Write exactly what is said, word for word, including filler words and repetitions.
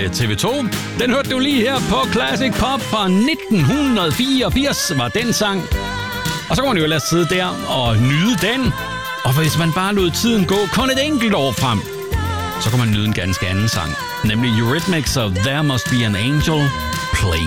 T V to. Den hørte du lige her på Classic Pop fra nitten fireogfirs, var den sang. Og så kunne man jo lade sidde der og nyde den. Og hvis man bare lod tiden gå kun et enkelt år frem, så kunne man nyde en ganske anden sang. Nemlig Eurythmics of There Must Be an Angel Playing